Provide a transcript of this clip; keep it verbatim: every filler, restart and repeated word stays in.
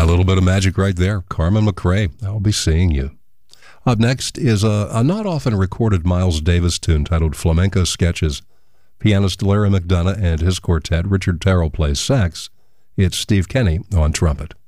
little bit of magic right there. Carmen McRae, I'll be seeing you. Up next is a, a not often recorded Miles Davis tune titled Flamenco Sketches. Pianist Larry McDonough and his quartet, Richard Terrell, plays sax. It's Steve Kenny on trumpet.